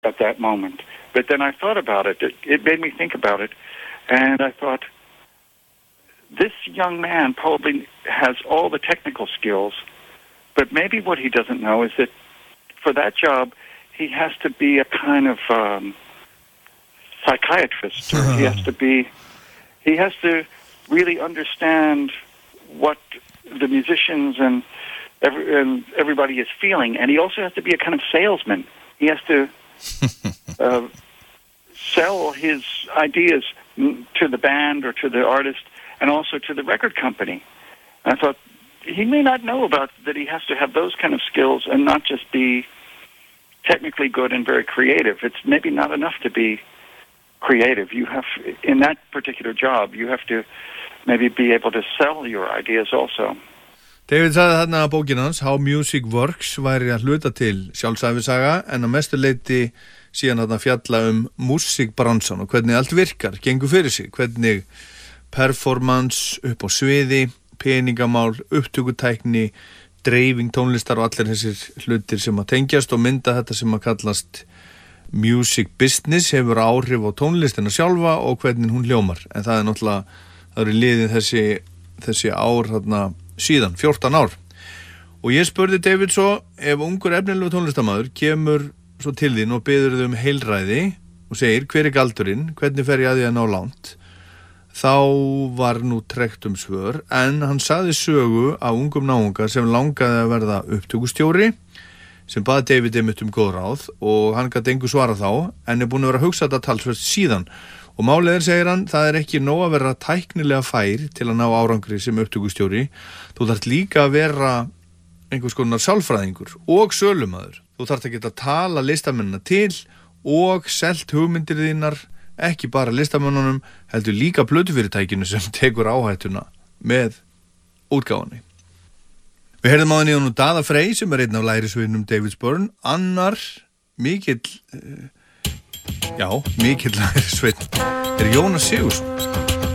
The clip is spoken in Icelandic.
at that moment. But then I thought about it. It made me think about it. And I thought, this young man probably has all the technical skills, but maybe what he doesn't know is that for that job, he has to be a kind of psychiatrist. Or he has to really understand what the musicians and everybody is feeling. And he also has to be a kind of salesman. He has to sell his ideas to the band or to the artist and also to the record company. And I thought, he may not know about that he has to have those kind of skills and not just be technically good and very creative. It's maybe not enough to be creative. You have, in that particular job, you have to maybe be able to sell your ideas also. David sagði þarna að bókin hans, How Music Works, væri að hluta til sjálfsævisaga en að mestu leyti síðan þarna fjalla músíkbransan og hvernig allt virkar, gengur fyrir sig, hvernig performance upp á sviði, peningamál, upptökutækni, dreifing tónlistar og allir þessir hlutir sem að tengjast og mynda þetta sem að kallast music business hefur áhrif á tónlistina sjálfa og hvernig hún hljómar. En það náttúrulega, það eru liðin þessi ár þarna síðan, 14 ár. Og ég spurði David svo, ef ungur efnilegu tónlistarmaður kemur svo til þín og biður þig heilræði og segir, hver galdurinn, hvernig fer ég að því að ná langt? Þá var nú tregt svör, en hann sagði sögu af ungum náunga sem langaði að verða upptökustjóri, sem baði David einmitt góð ráð og hann gat engu svara þá, en búinn að vera að hugsa þetta talsvert síðan. Og málið segir hann, það ekki nóg að vera tæknilega fær til að ná árangri sem upptökustjóri. Þú þarft líka að vera einhvers konar sálfræðingur og sölumaður. Þú þarft að geta tala listamennina til og selt hugmyndir þínar, ekki bara listamönnunum, heldur líka plötufyrirtækinu sem tekur áhættuna með útgáfunni. Við heyrðum á henni og nú Daða Frey sem einn af lærisveinum David Byrne, annar mikill lærisveinn Jónas Sigurðsson.